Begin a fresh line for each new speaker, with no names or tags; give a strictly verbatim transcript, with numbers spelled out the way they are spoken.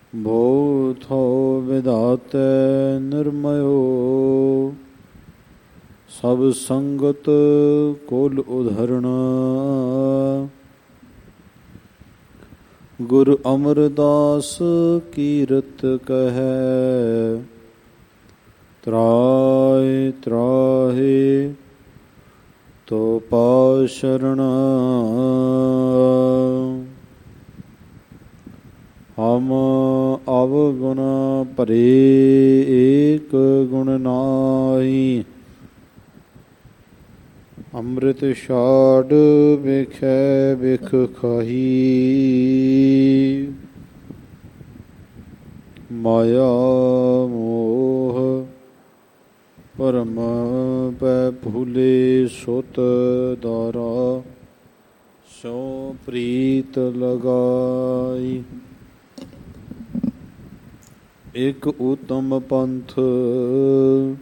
भूतो विधाते निर्मयो सब संगत कुल उधरण गुरु अमरदास कीरत कहे त्राहि त्राहि तो पाशरण हम अवगुण भरे एक गुण नाहि अमृत छाड़ बिखै बिख खाही माया मोह परम पै भूले सुत दारा सो प्रीत लगाई एक उत्तम पंथ